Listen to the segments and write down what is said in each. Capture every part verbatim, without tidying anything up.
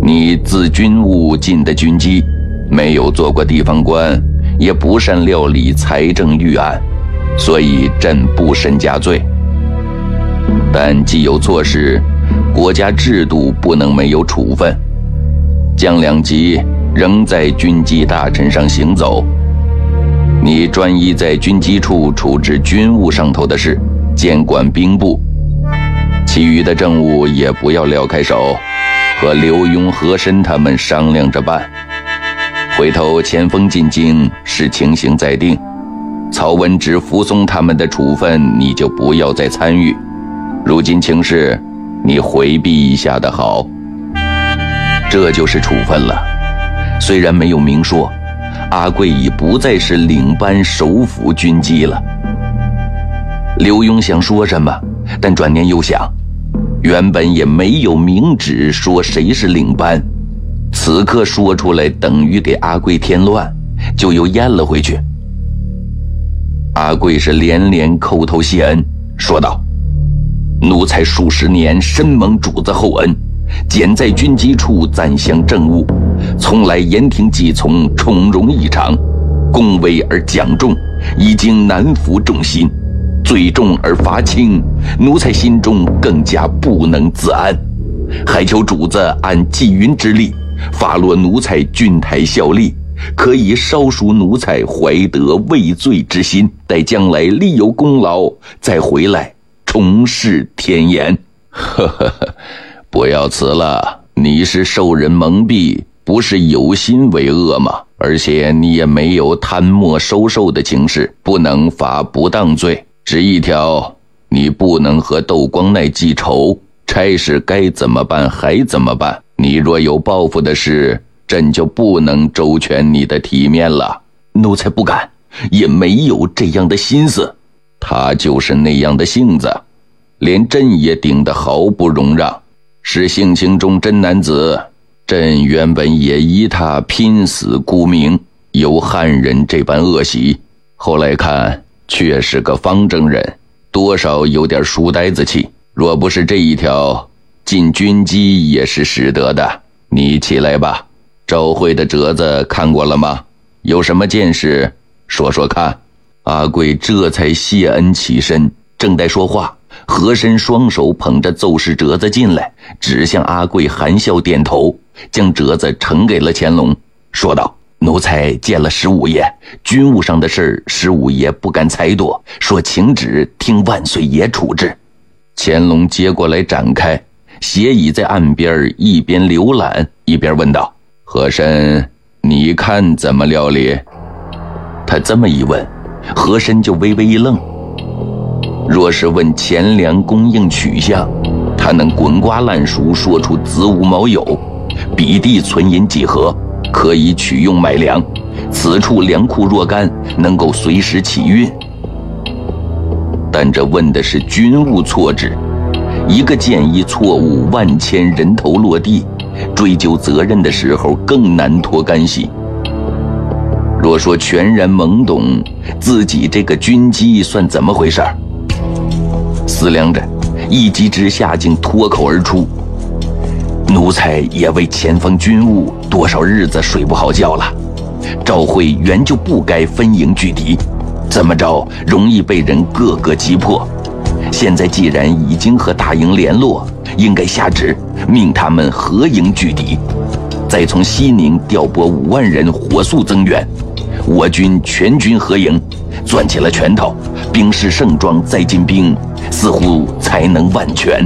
你自军务进的军机，没有做过地方官，也不善料理财政预案，所以朕不审加罪。但既有错事，国家制度不能没有处分。将两级仍在军机大臣上行走，你专一在军机处处置军务上头的事，监管兵部，其余的政务也不要撂开手，和刘墉、和珅他们商量着办。回头前锋进京，视情形再定。曹文植、扶松他们的处分，你就不要再参与。如今情势，你回避一下的好。这就是处分了。虽然没有明说，阿贵已不再是领班首辅军机了。刘墉想说什么，但转念又想，原本也没有明指说谁是领班，此刻说出来等于给阿贵添乱，就又咽了回去。阿贵是连连叩头谢恩，说道：奴才数十年深蒙主子厚恩，简在军机处暂详政务，从来言听计从，从容异常，恭维而奖重，已经难服众心。罪重而罚轻，奴才心中更加不能自安，还求主子按纪云之例，发落奴才军台效力，可以稍赎奴才怀得畏罪之心，待将来立有功劳，再回来重试天颜。呵呵呵，不要辞了，你是受人蒙蔽，不是有心为恶吗？而且你也没有贪墨收受的情事，不能罚不当罪。只一条，你不能和窦光鼐记仇，差事该怎么办还怎么办。你若有报复的事，朕就不能周全你的体面了。奴才不敢，也没有这样的心思。他就是那样的性子，连朕也顶得毫不容让，是性情中真男子。朕原本也依他拼死沽名，有汉人这般恶习，后来看却是个方正人，多少有点书呆子气。若不是这一条，进军机也是使得的。你起来吧。赵会的折子看过了吗？有什么见识说说看。阿贵这才谢恩起身，正待说话，和珅双手捧着奏事折子进来，指向阿贵含笑点头，将折子呈给了乾隆，说道：奴才见了十五爷，军务上的事十五爷不敢裁夺，说请旨听万岁爷处置。乾隆接过来展开，斜倚在岸边，一边浏览一边问道：和珅，你看怎么料理？他这么一问，和珅就微微一愣。若是问钱粮供应取向，他能滚瓜烂熟说出子午卯酉，彼地存银几何，可以取用买粮，此处粮库若干，能够随时起运。但这问的是军务错置，一个建议错误，万千人头落地，追究责任的时候更难脱干系。若说全然懵懂，自己这个军机算怎么回事？思量着，一急之下竟脱口而出：奴才也为前方军务多少日子睡不好觉了。赵会原就不该分营拒敌，怎么着容易被人各个击破。现在既然已经和大营联络，应该下旨命他们合营拒敌，再从西宁调拨五万人火速增援，我军全军合营，攥起了拳头，兵势盛壮再进兵，似乎才能万全。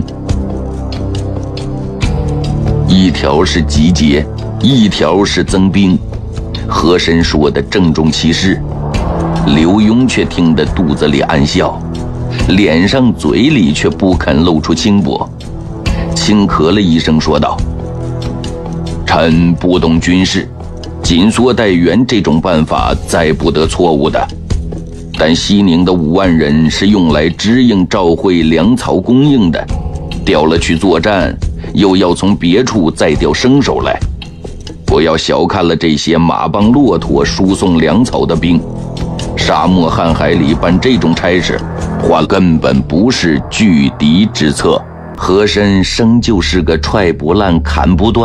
一条是集结，一条是增兵，和珅说的郑重其事。刘墉却听得肚子里暗笑，脸上嘴里却不肯露出轻薄，轻咳了一声说道：臣不懂军事，紧缩待援这种办法再不得错误的。但西宁的五万人是用来支应赵会粮草供应的，调了去作战，又要从别处再调生手来。不要小看了这些马帮骆驼输送粮草的兵，沙漠瀚海里办这种差事，话根本不是拒敌之策。和珅生就是个踹不烂砍不断